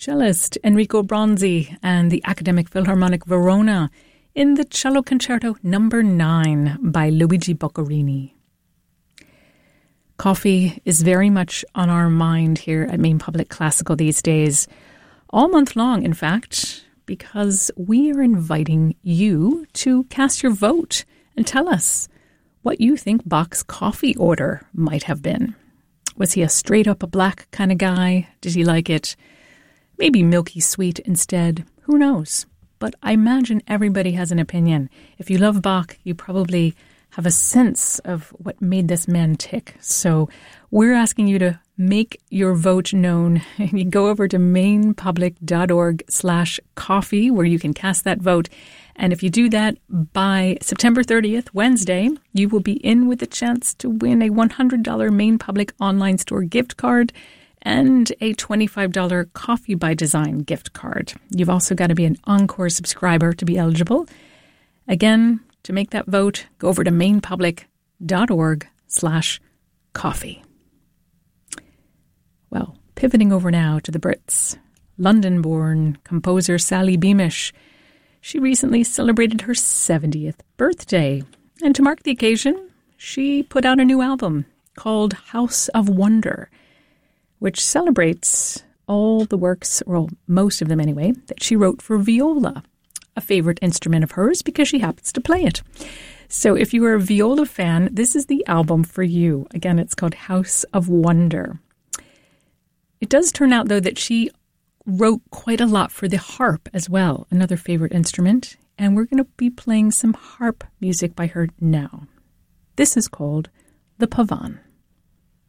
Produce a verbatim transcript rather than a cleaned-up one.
Cellist Enrico Bronzi and the Academic Philharmonic Verona in the Cello Concerto number nine by Luigi Boccherini. Coffee is very much on our mind here at Maine Public Classical these days, all month long, in fact, because we are inviting you to cast your vote and tell us what you think Bach's coffee order might have been. Was he a straight-up a black kind of guy? Did he like it maybe milky sweet instead? Who knows? But I imagine everybody has an opinion. If you love Bach, you probably have a sense of what made this man tick. So we're asking you to make your vote known. You go over to mainpublic.org slash coffee where you can cast that vote. And if you do that by September thirtieth, Wednesday, you will be in with a chance to win a one hundred dollars Maine Public online store gift card and a twenty-five dollars Coffee by Design gift card. You've also got to be an Encore subscriber to be eligible. Again, to make that vote, go over to mainpublic.org slash coffee. Well, pivoting over now to the Brits. London-born composer Sally Beamish. She recently celebrated her seventieth birthday. And to mark the occasion, she put out a new album called House of Wonder, which celebrates all the works, or most of them anyway, that she wrote for viola, a favorite instrument of hers because she happens to play it. So if you are a viola fan, this is the album for you. Again, it's called House of Wonder. It does turn out, though, that she wrote quite a lot for the harp as well, another favorite instrument, and we're going to be playing some harp music by her now. This is called The Pavan.